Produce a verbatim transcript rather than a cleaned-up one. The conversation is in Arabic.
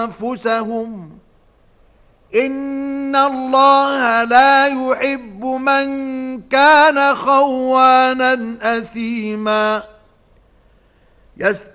أنفسهم إن الله لا يحب من كان خوانا أثيما